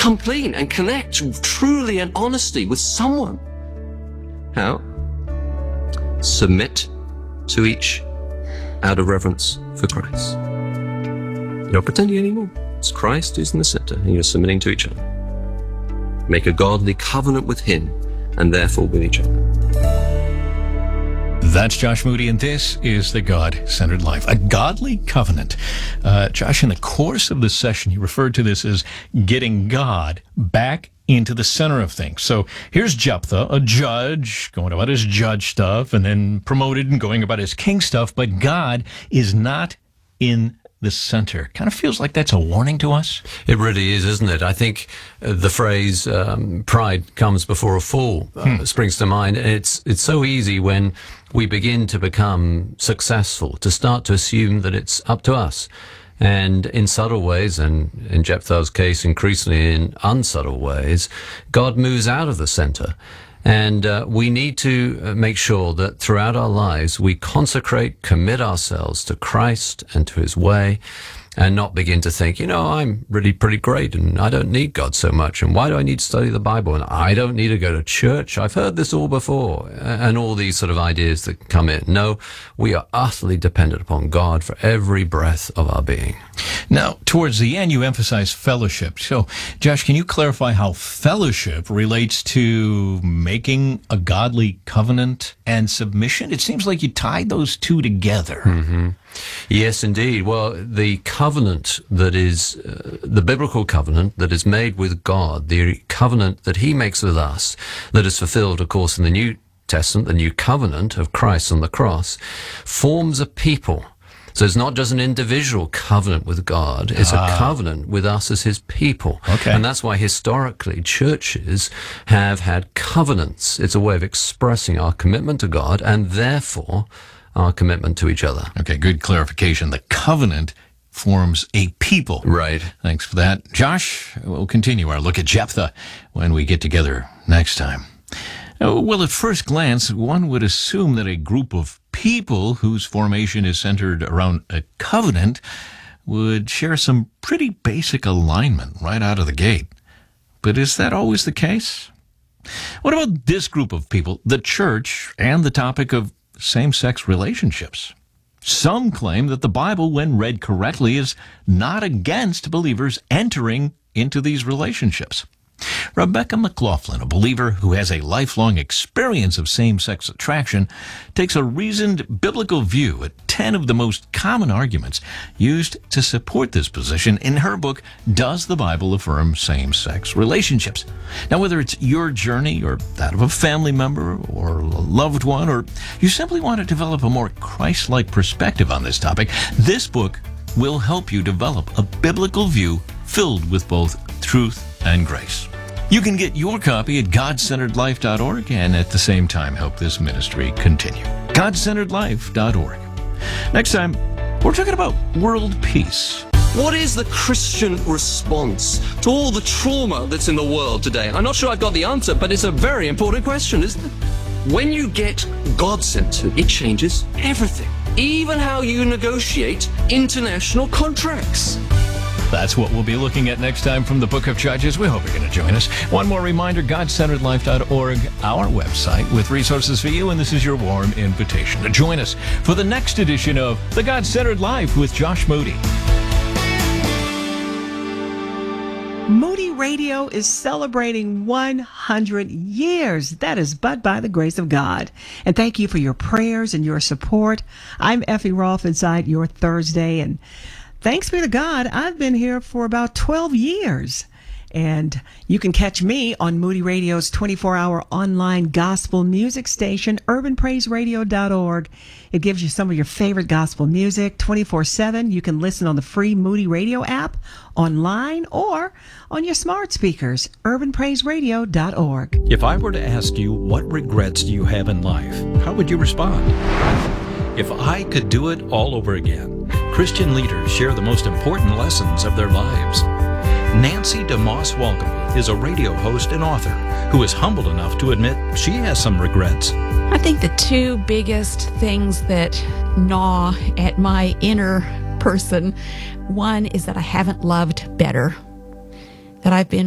come clean and connect truly and honestly with someone. How? Submit to each out of reverence for Christ. You're not pretending anymore. It's Christ who's in the center, and you're submitting to each other. Make a godly covenant with him, and therefore with each other. That's Josh Moody, and this is The God-Centered Life, a godly covenant. Josh, in the course of this session, you referred to this as getting God back into the center of things. So here's Jephthah, a judge, going about his judge stuff, and then promoted and going about his king stuff, but God is not in the center. Kind of feels like that's a warning to us. It really is, isn't it? I think the phrase pride comes before a fall springs to mind. It's so easy when we begin to become successful to start to assume that it's up to us. And in subtle ways, and in Jephthah's case, increasingly in unsubtle ways, God moves out of the center. And we need to make sure that throughout our lives, we consecrate, commit ourselves to Christ and to his way, and not begin to think, I'm really pretty great and I don't need God so much. And why do I need to study the Bible? And I don't need to go to church. I've heard this all before. And all these sort of ideas that come in. No, we are utterly dependent upon God for every breath of our being. Now, towards the end, you emphasize fellowship. So, Josh, can you clarify how fellowship relates to making a godly covenant and submission? It seems like you tied those two together. Mm-hmm. Yes, indeed. Well, the covenant that is, the biblical covenant that is made with God, the covenant that he makes with us, that is fulfilled, of course, in the New Testament, the new covenant of Christ on the cross, forms a people. So it's not just an individual covenant with God, it's a covenant with us as his people. Okay. And that's why historically churches have had covenants. It's a way of expressing our commitment to God and therefore our commitment to each other. Okay, good clarification. The covenant forms a people. Right. Thanks for that. Josh, we'll continue our look at Jephthah when we get together next time. Well, at first glance, one would assume that a group of people whose formation is centered around a covenant would share some pretty basic alignment right out of the gate. But is that always the case? What about this group of people, the church, and the topic of same-sex relationships? Some claim that the Bible, when read correctly, is not against believers entering into these relationships. Rebecca McLaughlin, a believer who has a lifelong experience of same-sex attraction, takes a reasoned biblical view at 10 of the most common arguments used to support this position in her book, Does the Bible Affirm Same-Sex Relationships? Now, whether it's your journey or that of a family member or a loved one, or you simply want to develop a more Christ-like perspective on this topic, this book will help you develop a biblical view filled with both truth and grace. You can get your copy at godcenteredlife.org and at the same time help this ministry continue. godcenteredlife.org. Next time, we're talking about world peace. What is the Christian response to all the trauma that's in the world today? I'm not sure I've got the answer, but it's a very important question, isn't it? When you get God-centered, it changes everything, even how you negotiate international contracts. That's what we'll be looking at next time from the Book of Judges. We hope you're going to join us. One more reminder, godcenteredlife.org, our website with resources for you, and this is your warm invitation to join us for the next edition of The God-Centered Life with Josh Moody. Moody Radio is celebrating 100 years. That is but by the grace of God. And thank you for your prayers and your support. I'm Effie Rolfe inside your Thursday, and thanks be to God, I've been here for about 12 years. And you can catch me on Moody Radio's 24-hour online gospel music station, urbanpraiseradio.org. It gives you some of your favorite gospel music 24/7. You can listen on the free Moody Radio app, online, or on your smart speakers, urbanpraiseradio.org. If I were to ask you, what regrets do you have in life, how would you respond? If I could do it all over again. Christian leaders share the most important lessons of their lives. Nancy DeMoss Wolgemuth is a radio host and author who is humble enough to admit she has some regrets. I think the two biggest things that gnaw at my inner person, one is that I haven't loved better, that I've been